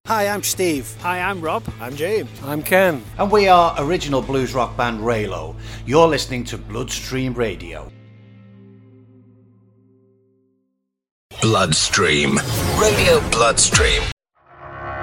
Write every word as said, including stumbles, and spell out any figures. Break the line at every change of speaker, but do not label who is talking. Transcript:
Hi, I'm Steve.
Hi, I'm Rob.
I'm James.
I'm Ken.
And we are original blues rock band Raylo. You're listening to Bloodstream Radio.
Bloodstream. Radio Bloodstream.